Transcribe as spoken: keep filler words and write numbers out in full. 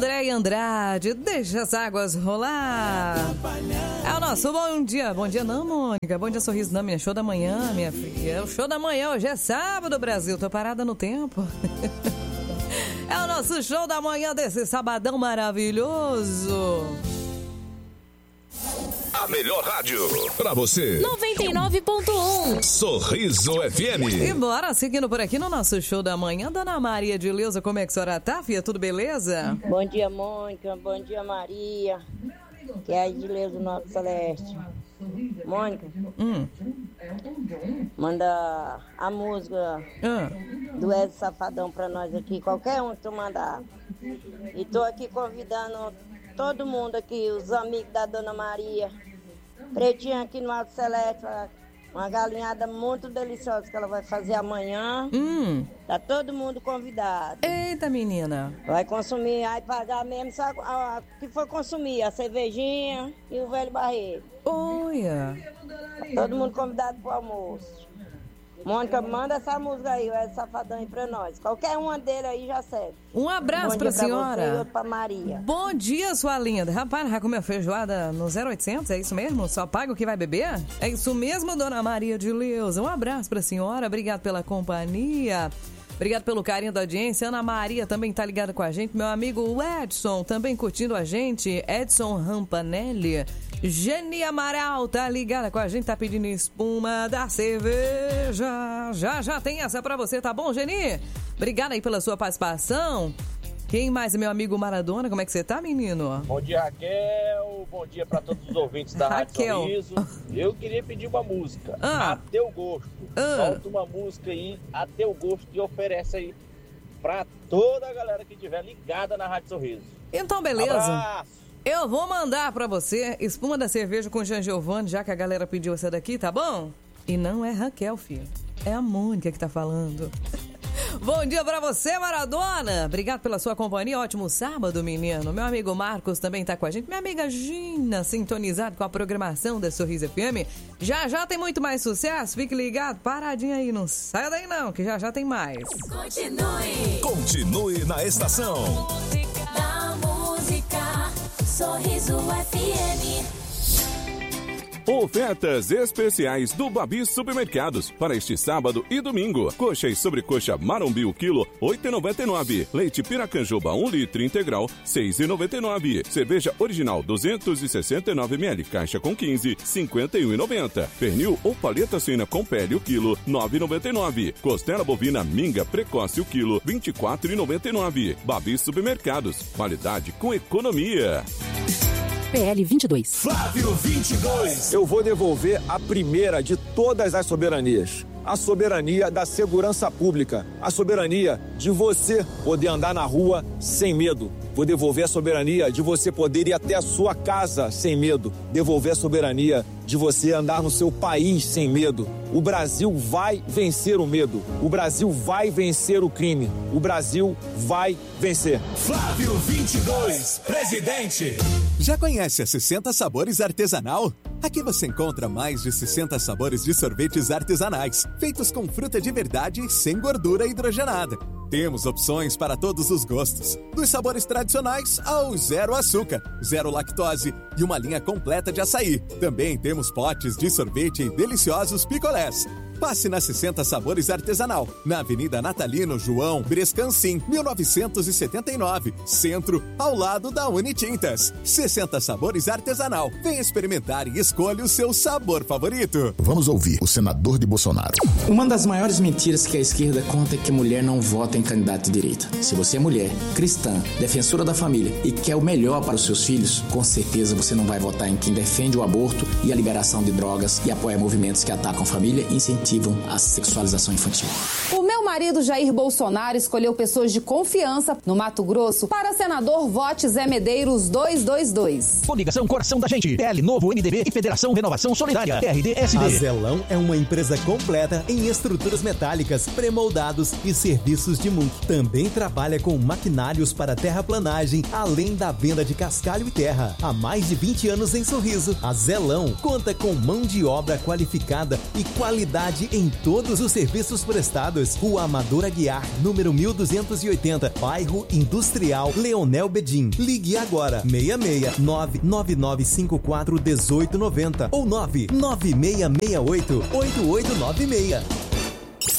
Andréia Andrade, deixa as águas rolar. É o nosso bom dia. Bom dia não, Mônica. Bom dia, sorriso não, minha. Show da manhã, minha filha. É o show da manhã, hoje é sábado, Brasil. Tô parada no tempo. É o nosso show da manhã desse sabadão maravilhoso. A melhor rádio pra você. noventa e nove ponto um. Sorriso F M. E bora, seguindo por aqui no nosso show da manhã, Dona Maria de Leusa, como é que a senhora tá, filha? Tudo beleza? Bom dia, Mônica. Bom dia, Maria. Que é a de Leusa do Norte Celeste. Mônica, Hum. manda a música Ah. do Ed Safadão pra nós aqui. Qualquer um que tu mandar. E tô aqui convidando todo mundo aqui, os amigos da Dona Maria. Pretinha aqui no Alto Celeste, uma galinhada muito deliciosa que ela vai fazer amanhã. Hum. Tá todo mundo convidado. Eita, menina. Vai consumir, vai pagar mesmo só o que for consumir, a cervejinha e o velho barreiro. Olha. Tá todo mundo convidado pro almoço. Mônica, manda essa música aí, o Ed Safadão aí pra nós. Qualquer uma dele aí já serve. Um abraço Bom pra dia pra senhora. você e outro pra Maria. Bom dia, sua linda. Rapaz, já comeu feijoada no zero oitocentos? É isso mesmo? Só paga o que vai beber? É isso mesmo, Dona Maria de Leusa. Um abraço pra senhora. Obrigado pela companhia. Obrigado pelo carinho da audiência. Ana Maria também tá ligada com a gente. Meu amigo Edson também curtindo a gente. Edson Rampanelli. Geni Amaral tá ligada com a gente, tá pedindo espuma da cerveja. Já, já tem essa pra você, tá bom, Geni? Obrigada aí pela sua participação. Quem mais é meu amigo Maradona? Como é que você tá, menino? Bom dia, Raquel. Bom dia pra todos os ouvintes da Rádio Raquel. Sorriso. Eu queria pedir uma música, Ah. a teu gosto. Ah. Solta uma música aí, a teu gosto, e oferece aí pra toda a galera que estiver ligada na Rádio Sorriso. Então, beleza. Abraço. Eu vou mandar pra você espuma da cerveja com Jean Giovanni, já que a galera pediu essa daqui, tá bom? E não é Raquel, filho. É a Mônica que tá falando. Bom dia pra você, Maradona. Obrigado pela sua companhia. Ótimo sábado, menino. Meu amigo Marcos também tá com a gente. Minha amiga Gina, sintonizado com a programação da Sorriso F M. Já já tem muito mais sucesso. Fique ligado, paradinha aí. Não saia daí não, que já já tem mais. Continue. Continue na estação. Da música. Sorriso F M. Ofertas especiais do Babi Supermercados para este sábado e domingo. Coxa e sobrecoxa Marombi o quilo, oito reais e noventa e nove centavos. Leite Piracanjuba um litro integral, seis reais e noventa e nove centavos. Cerveja original duzentos e sessenta e nove mililitros, caixa com quinze, cinquenta e um reais e noventa centavos. Pernil ou paleta suína com pele o quilo, nove reais e noventa e nove centavos. Costela bovina minga precoce o quilo, vinte e quatro reais e noventa e nove centavos. Babi Supermercados, qualidade com economia. P L vinte e dois. Flávio vinte e dois. Eu vou devolver a primeira de todas as soberanias. A soberania da segurança pública. A soberania de você poder andar na rua sem medo. Vou devolver a soberania de você poder ir até a sua casa sem medo. Devolver a soberania de você andar no seu país sem medo. O Brasil vai vencer o medo. O Brasil vai vencer o crime. O Brasil vai vencer. Flávio vinte e dois, presidente. Já conhece a sessenta Sabores Artesanal? Aqui você encontra mais de sessenta sabores de sorvetes artesanais, feitos com fruta de verdade e sem gordura hidrogenada. Temos opções para todos os gostos, dos sabores tradicionais ao zero açúcar, zero lactose e uma linha completa de açaí. Também temos potes de sorvete e deliciosos picolés. Passe na sessenta Sabores Artesanal, na Avenida Natalino João Brescancin, mil novecentos e setenta e nove, Centro, ao lado da Unitintas. sessenta Sabores Artesanal. Venha experimentar e escolha o seu sabor favorito. Vamos ouvir o senador de Bolsonaro. Uma das maiores mentiras que a esquerda conta é que mulher não vota em candidato de direita. Se você é mulher, cristã, defensora da família e quer o melhor para os seus filhos, com certeza você não vai votar em quem defende o aborto e a liberação de drogas e apoia movimentos que atacam a família e incentivam a sexualização infantil. O meu marido Jair Bolsonaro escolheu pessoas de confiança no Mato Grosso para senador Vote Zé Medeiros duzentos e vinte e dois. Coligação Coração da Gente, P L Novo, M D B e Federação Renovação Solidária, R D S D. A Zelão é uma empresa completa em estruturas metálicas, premoldados e serviços de multi. Também trabalha com maquinários para terraplanagem, além da venda de cascalho e terra. Há mais de vinte anos em Sorriso, a Zelão conta com mão de obra qualificada e qualidade qualidade em todos os serviços prestados. Rua Amador Aguiar, número mil duzentos e oitenta, bairro Industrial, Leonel Bedim. Ligue agora, seis seis nove nove nove cinco quatro um oito nove zero ou nove nove seis seis oito oito oito nove seis.